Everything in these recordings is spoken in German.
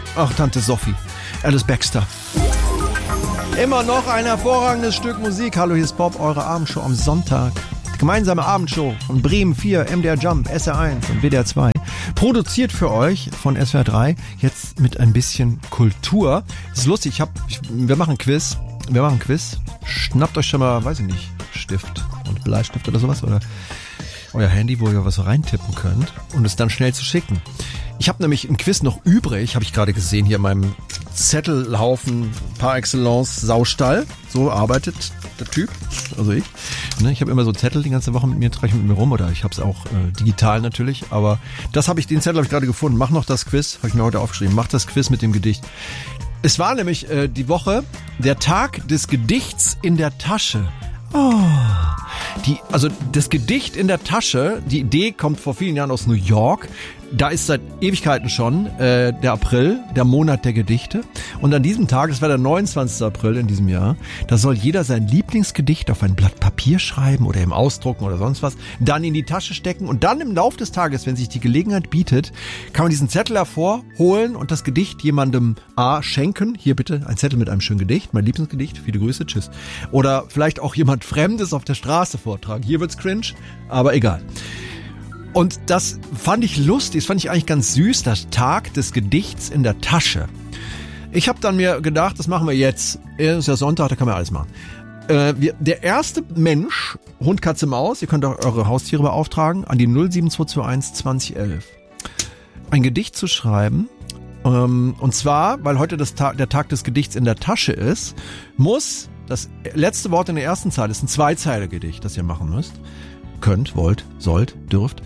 Ach, Tante Sophie. Alice Baxter. Immer noch ein hervorragendes Stück Musik. Hallo, hier ist Bob, eure Abendshow am Sonntag. Die gemeinsame Abendshow von Bremen 4, MDR Jump, SR1 und WDR 2. Produziert für euch von SWR 3. Jetzt mit ein bisschen Kultur. Das ist lustig, wir machen Quiz. Schnappt euch schon mal, weiß ich nicht, Stift und Bleistift oder sowas. Oder euer Handy, wo ihr was reintippen könnt und es dann schnell zu schicken. Ich habe nämlich ein Quiz noch übrig, habe ich gerade gesehen hier in meinem Zettelhaufen par excellence Saustall. So arbeitet der Typ, also ich. Ne, ich habe immer so Zettel die ganze Woche mit mir, trage ich mit mir rum oder ich habe es auch digital natürlich. Aber den Zettel habe ich gerade gefunden. Mach noch das Quiz, habe ich mir heute aufgeschrieben. Mach das Quiz mit dem Gedicht. Es war nämlich die Woche der Tag des Gedichts in der Tasche. Oh, das Gedicht in der Tasche, die Idee kommt vor vielen Jahren aus New York. Da ist seit Ewigkeiten schon der April, der Monat der Gedichte. Und an diesem Tag, das war der 29. April in diesem Jahr, da soll jeder sein Lieblingsgedicht auf ein Blatt Papier schreiben oder im Ausdrucken oder sonst was, dann in die Tasche stecken und dann im Lauf des Tages, wenn sich die Gelegenheit bietet, kann man diesen Zettel hervorholen und das Gedicht jemandem schenken. Hier bitte ein Zettel mit einem schönen Gedicht, mein Lieblingsgedicht, viele Grüße, tschüss. Oder vielleicht auch jemand Fremdes auf der Straße vortragen. Hier wird's cringe, aber egal. Und das fand ich lustig, das fand ich eigentlich ganz süß, der Tag des Gedichts in der Tasche. Ich habe dann mir gedacht, das machen wir jetzt. Es ist ja Sonntag, da kann man alles machen. Der erste Mensch, Hund, Katze, Maus, ihr könnt auch eure Haustiere beauftragen, an die 07221 2011. Ein Gedicht zu schreiben. Und zwar, weil heute der Tag des Gedichts in der Tasche ist, muss das letzte Wort in der ersten Zeile, ist ein Zweizeile-Gedicht, das ihr machen müsst. Könnt, wollt, sollt, dürft.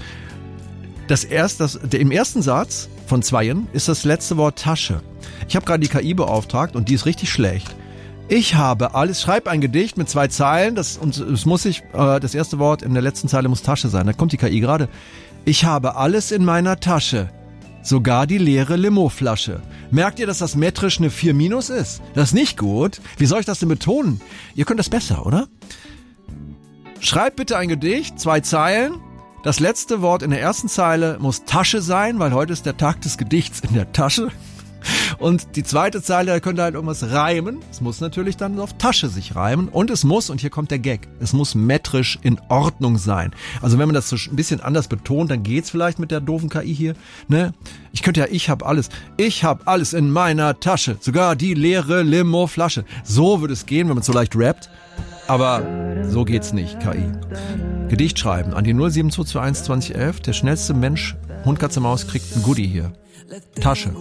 Im ersten Satz von zweien ist das letzte Wort Tasche. Ich habe gerade die KI beauftragt und die ist richtig schlecht. Ich habe alles, schreib ein Gedicht mit 2 Zeilen, das erste Wort in der letzten Zeile muss Tasche sein. Da kommt die KI gerade. Ich habe alles in meiner Tasche, sogar die leere Limo-Flasche. Merkt ihr, dass das metrisch eine 4- ist? Das ist nicht gut. Wie soll ich das denn betonen? Ihr könnt das besser, oder? Schreibt bitte ein Gedicht, 2 Zeilen. Das letzte Wort in der ersten Zeile muss Tasche sein, weil heute ist der Tag des Gedichts in der Tasche. Und die zweite Zeile, da könnt ihr halt irgendwas reimen. Es muss natürlich dann auf Tasche sich reimen. Und es muss, und hier kommt der Gag, es muss metrisch in Ordnung sein. Also wenn man das so ein bisschen anders betont, dann geht's vielleicht mit der doofen KI hier. Ne? Ich hab alles. Ich hab alles in meiner Tasche. Sogar die leere Limo-Flasche. So würde es gehen, wenn man so leicht rappt. Aber so geht's nicht, KI. Gedicht schreiben an die 07221 2011. Der schnellste Mensch, Hund, Katze, Maus, kriegt ein Goodie hier. Tasche.